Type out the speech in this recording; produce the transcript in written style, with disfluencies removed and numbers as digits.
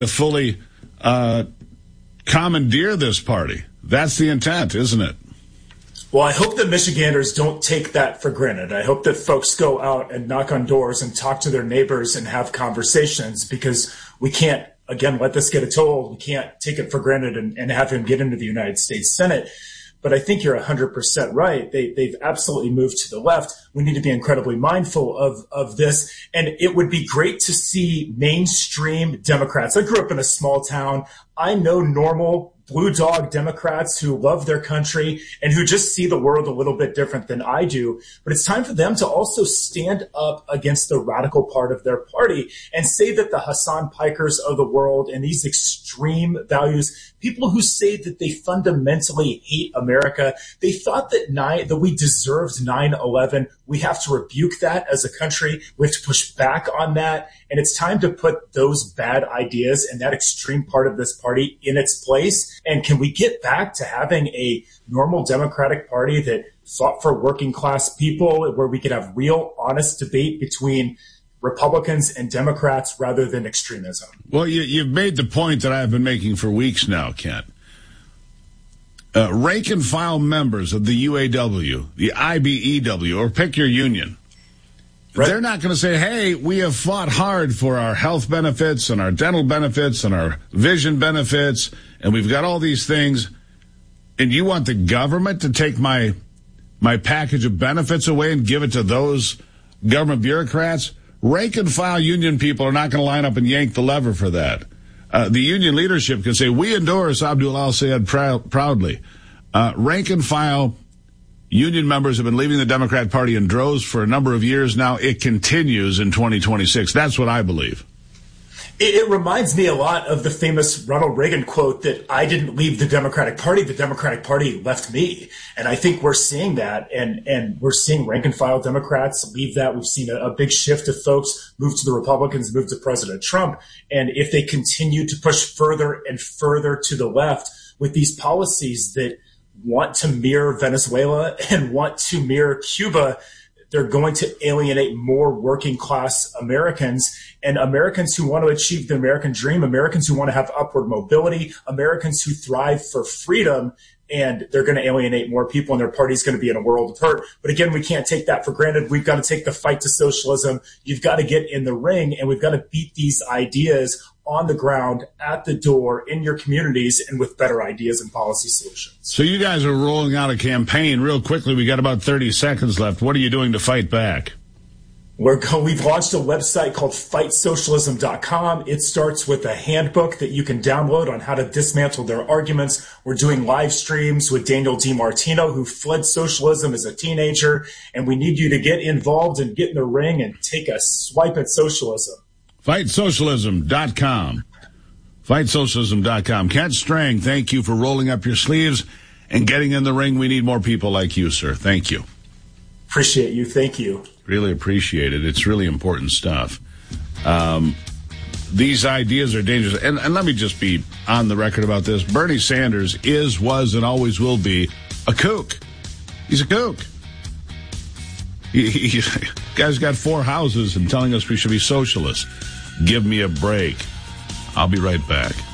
to fully commandeer this party. That's the intent, isn't it? Well, I hope that Michiganders don't take that for granted. I hope that folks go out and knock on doors and talk to their neighbors and have conversations, because we can't, again, let this get a toll. We can't take it for granted and have him get into the United States Senate. But I think you're 100% right. They've absolutely moved to the left. We need to be incredibly mindful of this. And it would be great to see mainstream Democrats. I grew up in a small town. I know normal blue dog Democrats who love their country and who just see the world a little bit different than I do. But it's time for them to also stand up against the radical part of their party and say that the Hassan Pikers of the world and these extreme values, people who say that they fundamentally hate America, they thought that we deserved 9/11. We have to rebuke that as a country. We have to push back on that. And it's time to put those bad ideas and that extreme part of this party in its place. And can we get back to having a normal Democratic Party that fought for working class people, where we could have real, honest debate between Republicans and Democrats rather than extremism? Well, you've made the point that I've been making for weeks now, Kent. Rank and file members of the UAW, the IBEW, or pick your union. Right. They're not going to say, hey, we have fought hard for our health benefits and our dental benefits and our vision benefits, and we've got all these things, and you want the government to take my package of benefits away and give it to those government bureaucrats? Rank and file union people are not going to line up and yank the lever for that. The union leadership can say, we endorse Abdul al-Sayed proudly. Rank and file union members have been leaving the Democrat Party in droves for a number of years now. It continues in 2026. That's what I believe. It reminds me a lot of the famous Ronald Reagan quote that I didn't leave the Democratic Party, the Democratic Party left me. And I think we're seeing that, and we're seeing rank and file Democrats leave that. We've seen a big shift of folks move to the Republicans, move to President Trump. And if they continue to push further and further to the left with these policies that want to mirror Venezuela and want to mirror Cuba, they're going to alienate more working class Americans and Americans who want to achieve the American dream, Americans who want to have upward mobility, Americans who thrive for freedom. And they're going to alienate more people, and their party's going to be in a world of hurt. But again, we can't take that for granted. We've got to take the fight to socialism. You've got to get in the ring, and we've got to beat these ideas on the ground, at the door, in your communities, and with better ideas and policy solutions. So you guys are rolling out a campaign real quickly. We got about 30 seconds left. What are you doing to fight back? We've launched a website called FightSocialism.com. It starts with a handbook that you can download on how to dismantle their arguments. We're doing live streams with Daniel DiMartino, who fled socialism as a teenager, and we need you to get involved and get in the ring and take a swipe at socialism. FightSocialism.com. FightSocialism.com. Kent Strang, thank you for rolling up your sleeves and getting in the ring. We need more people like you, sir. Thank you. Appreciate you. Thank you. Really appreciate it. It's really important stuff. These ideas are dangerous. And let me just be on the record about this. Bernie Sanders is, was, and always will be a kook. He's a kook. Guy's got 4 houses and telling us we should be socialists. Give me a break. I'll be right back.